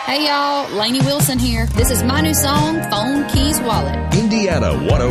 Hey y'all, Lainey Wilson here. This is my new song, Phone Keys Wallet. Indiana 105.